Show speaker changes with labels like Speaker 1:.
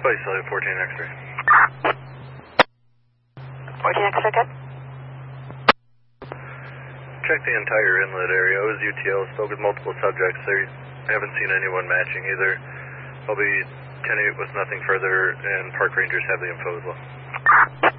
Speaker 1: Place Salute 14 X-ray.
Speaker 2: 14 X-ray, good.
Speaker 1: Check the entire inlet area. It was UTL. Spoke with multiple subjects. They haven't seen anyone matching either. I'll be 10-8 with nothing further, and park rangers have the info as well.